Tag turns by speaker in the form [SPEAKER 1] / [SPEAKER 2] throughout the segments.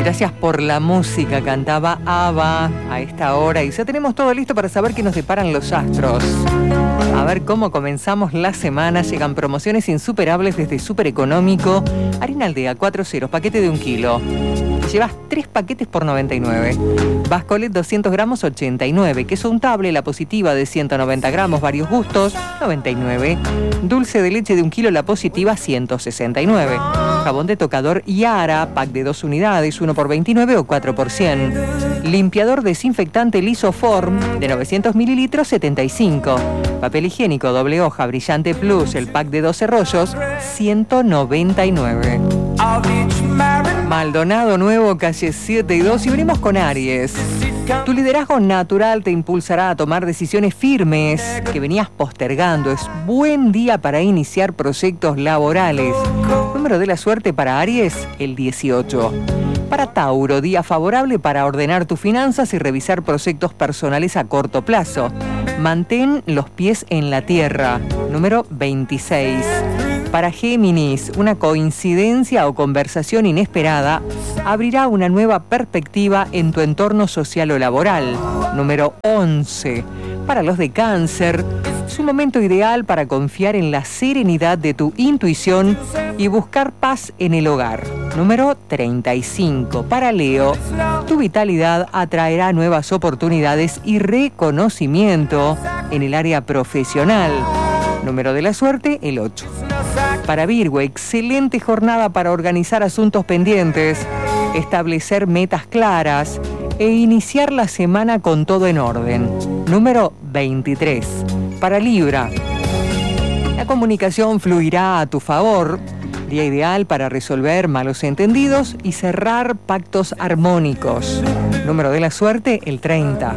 [SPEAKER 1] Gracias por la música, cantaba ABBA a esta hora. Y ya tenemos todo listo para saber qué nos deparan los astros. A ver cómo comenzamos la semana. Llegan promociones insuperables desde Súper Económico. Harina Aldea, 4 ceros, paquete de 1 kilo. Llevas 3 paquetes por 99. Bascolet 200 gramos, 89. Queso untable, La Positiva de 190 gramos, varios gustos, 99. Dulce de leche de 1 kilo, La Positiva, 169. Jabón de tocador Yara, pack de 2 unidades, 1 por 29 o 4 por 100. Limpiador desinfectante Lisoform de 900 mililitros, 75. Papel higiénico doble hoja Brillante Plus, el pack de 12 rollos, 199. Maldonado Nuevo, calle 7 y 2, y venimos con Aries. Tu liderazgo natural te impulsará a tomar decisiones firmes que venías postergando. Es buen día para iniciar proyectos laborales. Número de la suerte para Aries, el 18. Para Tauro, día favorable para ordenar tus finanzas y revisar proyectos personales a corto plazo. Mantén los pies en la tierra. Número 26. Para Géminis, una coincidencia o conversación inesperada abrirá una nueva perspectiva en tu entorno social o laboral. Número 11. Para los de Cáncer, es un momento ideal para confiar en la serenidad de tu intuición y buscar paz en el hogar. Número 35. Para Leo, tu vitalidad atraerá nuevas oportunidades y reconocimiento en el área profesional. Número de la suerte, el 8. Para Virgo, excelente jornada para organizar asuntos pendientes, establecer metas claras e iniciar la semana con todo en orden. Número 23. Para Libra, la comunicación fluirá a tu favor. Día ideal para resolver malos entendidos y cerrar pactos armónicos. Número de la suerte, el 30.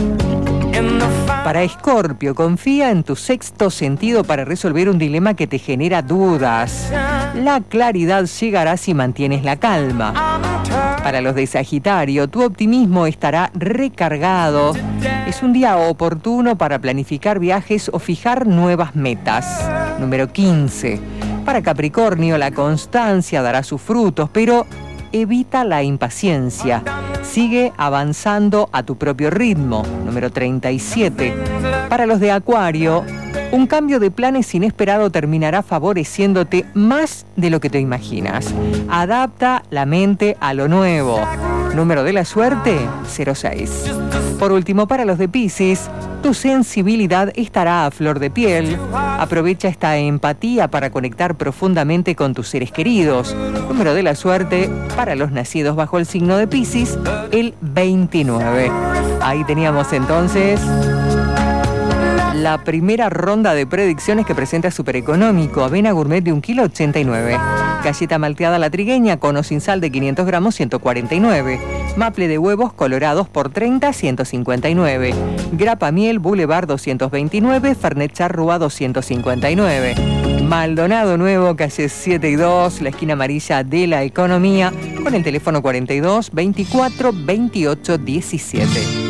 [SPEAKER 1] Para Escorpio, confía en tu sexto sentido para resolver un dilema que te genera dudas. La claridad llegará si mantienes la calma. Para los de Sagitario, tu optimismo estará recargado. Es un día oportuno para planificar viajes o fijar nuevas metas. Número 15. Para Capricornio, la constancia dará sus frutos, pero evita la impaciencia. Sigue avanzando a tu propio ritmo. Número 37. Para los de Acuario, un cambio de planes inesperado terminará favoreciéndote más de lo que te imaginas. Adapta la mente a lo nuevo. Número de la suerte, 06. Por último, para los de Piscis, tu sensibilidad estará a flor de piel. Aprovecha esta empatía para conectar profundamente con tus seres queridos. Número de la suerte para los nacidos bajo el signo de Piscis, el 29. Ahí teníamos entonces la primera ronda de predicciones que presenta Súper Económico. Avena gourmet de 1 kilo, 89. Galleta malteada La Trigueña, cono sin sal de 500 gramos, 149. Maple de huevos colorados por 30, 159. Grapa miel Boulevard 229, Fernet Charrúa 259. Maldonado Nuevo, calle 7 y 2, la esquina amarilla de la economía, con el teléfono 42 24 28 17.